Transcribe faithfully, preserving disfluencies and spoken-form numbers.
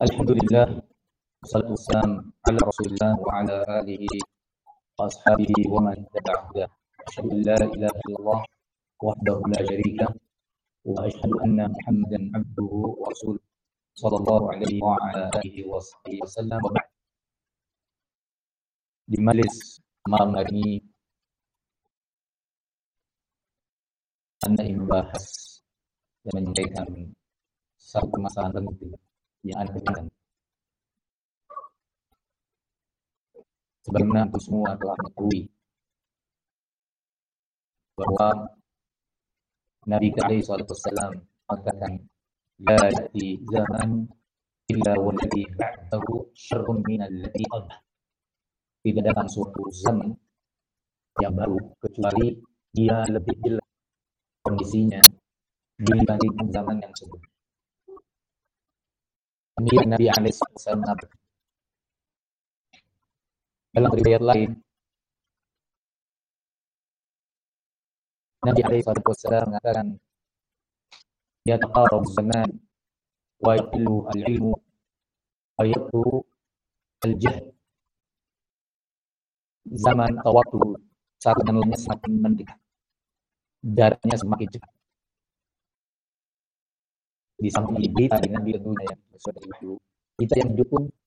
Alhamdulillah, wassalatu wassalamu ala Rasulillah wa ala alihi wa ashabihi wa man tabi'ahu hudah. Asyhadu an la ilaha illallah wahdahu la syarika lah wa asyhadu anna Muhammadan abduhu wa rasuluh sallallahu alaihi wa ala alihi wa sahbihi wasallam. Wa ba'd. Di majelis malam hari ini Anda ingin membahas dan menyampaikan satu permasalahan penting yang ada di dalam. Sebagaimana kita semua telah mengetahui bahwa Nabi alaihi salatu wassalam mengatakan la ya'ti zaman illa walladhi ba'dahu syarrun min alladhi qablah. Tidak datang suatu zaman yang baru kecuali dia lebih jelek kondisinya dibandingkan zaman yang sebelumnya. Demikian Nabi alaihi salatu wassalam dalam riwayat lain, Nabi alaihi salatu wassalam mengatakan yataqarab zaman wa yaqillu al-ilmu wa yaqtu al-jahl. Zaman atau waktu satu dan lainnya semakin mendekat, jaraknya semakin cepat. Di samping berita dengan tentunya yang sesuai dengan wahyu, kita yang hidup pun